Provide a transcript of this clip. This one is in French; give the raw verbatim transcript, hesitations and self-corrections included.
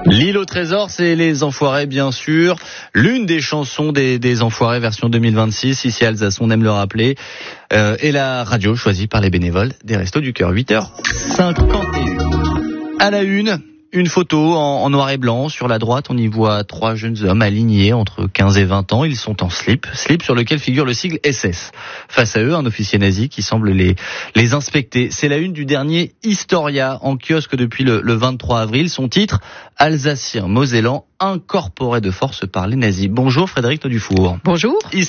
L'île au trésor, c'est les Enfoirés, bien sûr. L'une des chansons des, des Enfoirés version deux mille vingt-six, ici à Alsace, on aime le rappeler. Euh, et la radio choisie par les bénévoles des Restos du Cœur. huit heures cinquante et un. À la une, une photo en, en noir et blanc. Sur la droite, on y voit trois jeunes hommes alignés entre quinze et vingt ans. Ils sont en slip, slip sur lequel figure le sigle S S. Face à eux, un officier nazi qui semble les, les inspecter. C'est la une du dernier Historia, en kiosque depuis le, le vingt-trois avril. Son titre, Alsacien Mosellan incorporé de force par les nazis. Bonjour Frédéric Dufour. Bonjour.